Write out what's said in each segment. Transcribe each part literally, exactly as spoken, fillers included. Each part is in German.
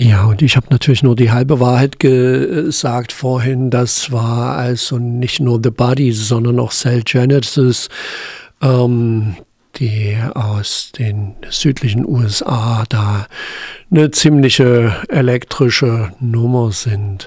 Ja, und ich habe natürlich nur die halbe Wahrheit gesagt vorhin. Das war also nicht nur The Body, sondern auch Cell Genesis, ähm, die aus den südlichen U S A da eine ziemliche elektrische Nummer sind.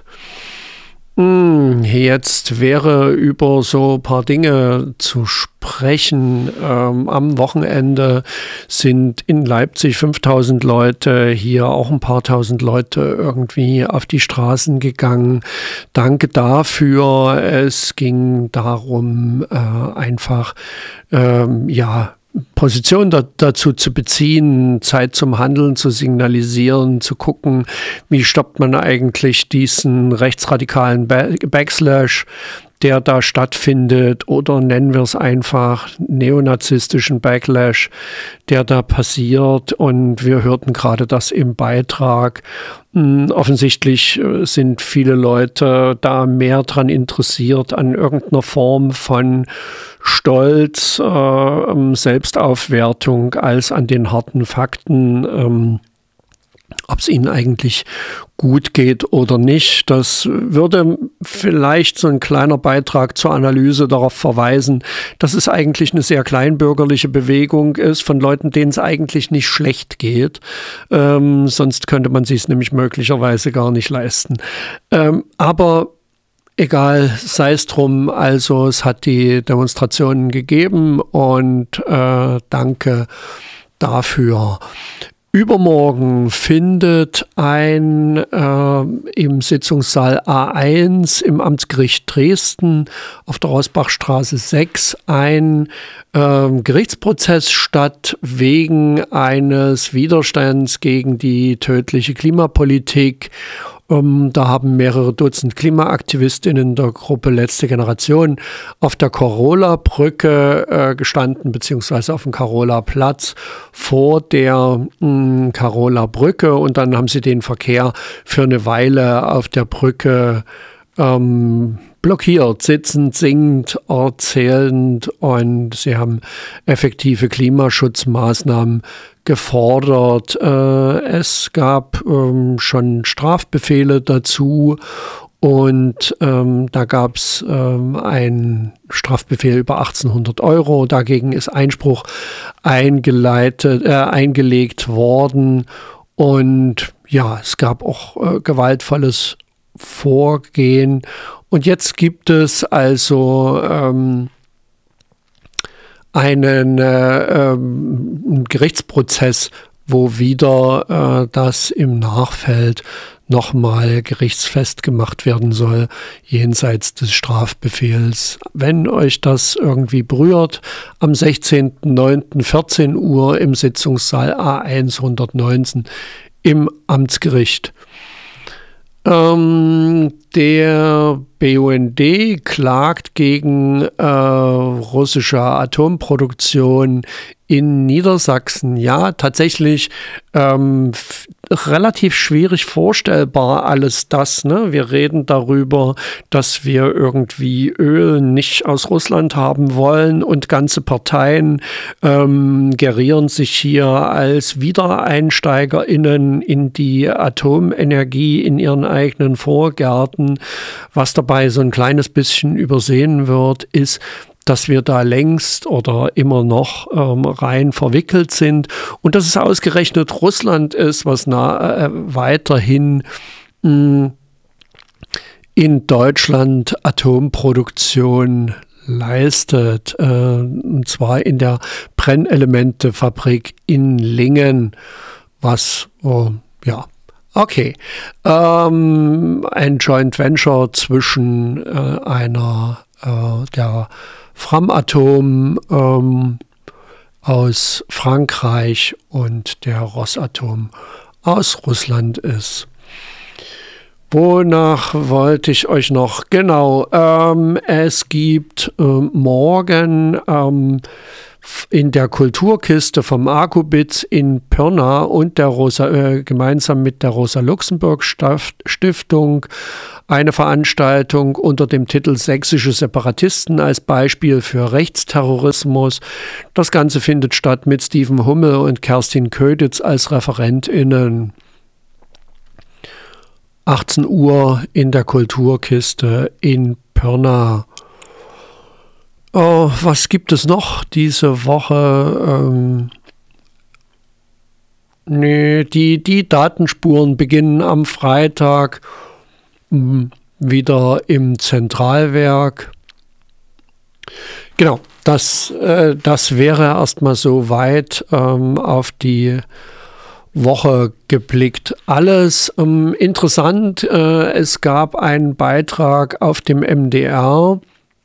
Jetzt wäre über so ein paar Dinge zu sprechen. Ähm, am Wochenende sind in Leipzig fünftausend Leute, hier auch ein paar tausend Leute irgendwie auf die Straßen gegangen. Danke dafür. Es ging darum, äh, einfach, ähm, ja, Position da, dazu zu beziehen, Zeit zum Handeln zu signalisieren, zu gucken, wie stoppt man eigentlich diesen rechtsradikalen Backslash, der da stattfindet, oder nennen wir es einfach neonazistischen Backlash, der da passiert. Und wir hörten gerade das im Beitrag. Offensichtlich sind viele Leute da mehr dran interessiert an irgendeiner Form von Stolz, äh, Selbstaufwertung als an den harten Fakten, ähm, ob es ihnen eigentlich gut geht oder nicht. Das würde vielleicht so ein kleiner Beitrag zur Analyse darauf verweisen, dass es eigentlich eine sehr kleinbürgerliche Bewegung ist von Leuten, denen es eigentlich nicht schlecht geht. Ähm, sonst könnte man sich es nämlich möglicherweise gar nicht leisten. Ähm, aber egal, sei es drum. Also es hat die Demonstrationen gegeben und äh, danke dafür. Übermorgen findet ein äh, im Sitzungssaal A eins im Amtsgericht Dresden auf der Rosbachstraße sechs ein äh, Gerichtsprozess statt wegen eines Widerstands gegen die tödliche Klimapolitik. Um, da haben mehrere Dutzend Klimaaktivistinnen der Gruppe Letzte Generation auf der Karola-Brücke äh, gestanden, beziehungsweise auf dem Karola-Platz vor der mh, Karola-Brücke, und dann haben sie den Verkehr für eine Weile auf der Brücke ähm, blockiert, sitzend, singend, erzählend, und sie haben effektive Klimaschutzmaßnahmen gefordert. Äh, es gab ähm, schon Strafbefehle dazu, und ähm, da gab es ähm, einen Strafbefehl über achtzehnhundert Euro. Dagegen ist Einspruch eingeleitet, äh, eingelegt worden, und ja, es gab auch äh, gewaltvolles Vorgehen. Und jetzt gibt es also ähm, einen äh, ähm, Gerichtsprozess, wo wieder äh, das im Nachfeld nochmal gerichtsfest gemacht werden soll, jenseits des Strafbefehls. Wenn euch das irgendwie berührt, am sechzehnten neunten vierzehn Uhr im Sitzungssaal A hundertneunzehn im Amtsgericht. Ähm, der B U N D klagt gegen äh, russische Atomproduktion in Niedersachsen. Ja, tatsächlich ähm, f- relativ schwierig vorstellbar alles das. Ne? Wir reden darüber, dass wir irgendwie Öl nicht aus Russland haben wollen, und ganze Parteien ähm, gerieren sich hier als WiedereinsteigerInnen in die Atomenergie in ihren eigenen Vorgärten. Was dabei so ein kleines bisschen übersehen wird, ist, dass wir da längst oder immer noch ähm, rein verwickelt sind, und dass es ausgerechnet Russland ist, was na, äh, weiterhin mh, in Deutschland Atomproduktion leistet, äh, und zwar in der Brennelementefabrik in Lingen, was, oh, ja, okay, ähm, ein Joint Venture zwischen äh, einer äh, der Framatome ähm, aus Frankreich und der Rosatom aus Russland ist. Wonach wollte ich euch noch? Genau, ähm, es gibt äh, morgen ähm, in der Kulturkiste vom Akubitz in Pirna und der Rosa, äh, gemeinsam mit der Rosa-Luxemburg-Stiftung eine Veranstaltung unter dem Titel Sächsische Separatisten als Beispiel für Rechtsterrorismus. Das Ganze findet statt mit Steven Hummel und Kerstin Köditz als ReferentInnen. achtzehn Uhr in der Kulturkiste in Pirna. Oh, was gibt es noch diese Woche? Ähm, nee, die, die Datenspuren beginnen am Freitag mh, wieder im Zentralwerk. Genau, das, äh, das wäre erstmal so weit ähm, auf die Woche geblickt. Alles ähm, interessant. Äh, es gab einen Beitrag auf dem M D R,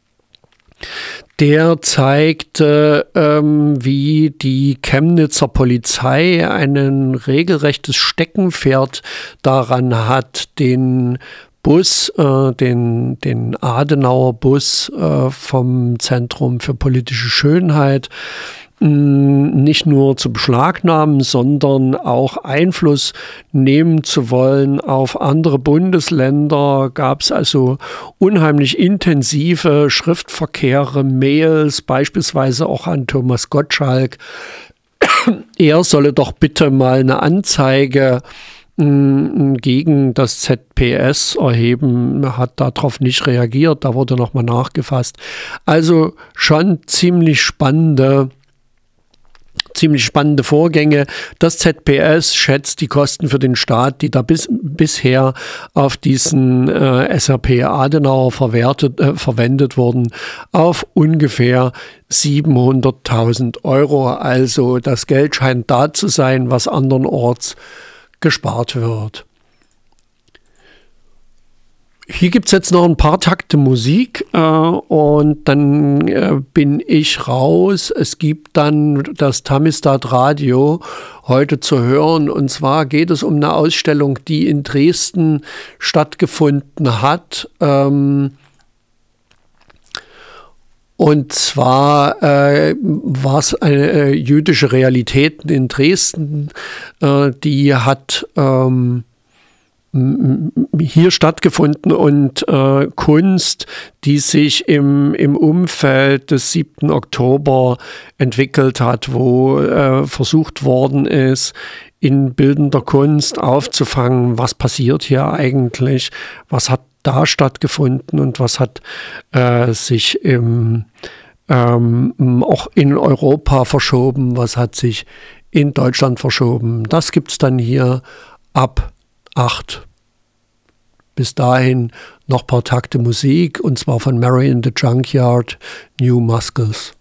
der zeigte, ähm, wie die Chemnitzer Polizei ein regelrechtes Steckenpferd daran hat, den Bus, äh, den, den Adenauer Bus äh, vom Zentrum für politische Schönheit nicht nur zu beschlagnahmen, sondern auch Einfluss nehmen zu wollen auf andere Bundesländer. Gab es also unheimlich intensive Schriftverkehre, Mails, beispielsweise auch an Thomas Gottschalk. Er solle doch bitte mal eine Anzeige gegen das Z P S erheben, hat darauf nicht reagiert, da wurde nochmal nachgefasst. Also schon ziemlich spannende Ziemlich spannende Vorgänge. Das Z P S schätzt die Kosten für den Staat, die da bis, bisher auf diesen äh, S R P Adenauer verwertet, äh, verwendet wurden, auf ungefähr siebenhunderttausend Euro. Also das Geld scheint da zu sein, was andernorts gespart wird. Hier gibt es jetzt noch ein paar Takte Musik äh, und dann äh, bin ich raus. Es gibt dann das Tamistat Radio heute zu hören, und zwar geht es um eine Ausstellung, die in Dresden stattgefunden hat. Ähm, und zwar äh, war es eine äh, jüdische Realität in Dresden, äh, die hat ähm, hier stattgefunden, und äh, Kunst, die sich im, im Umfeld des siebten Oktober entwickelt hat, wo äh, versucht worden ist, in bildender Kunst aufzufangen, was passiert hier eigentlich, was hat da stattgefunden und was hat äh, sich im, ähm, auch in Europa verschoben, was hat sich in Deutschland verschoben. Das gibt es dann hier ab acht. Bis dahin noch ein paar Takte Musik, und zwar von Mary in the Junkyard, New Muscles.